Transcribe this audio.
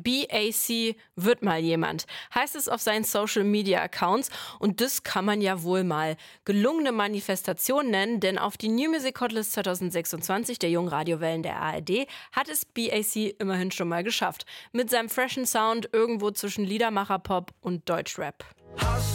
BAC wird mal jemand, heißt es auf seinen Social-Media-Accounts. Und das kann man ja wohl mal gelungene Manifestation nennen, denn auf die New Music Hotlist 2026 der jungen Radiowellen der ARD hat es BAC immerhin schon mal geschafft. Mit seinem freshen Sound irgendwo zwischen Liedermacher-Pop und Deutschrap.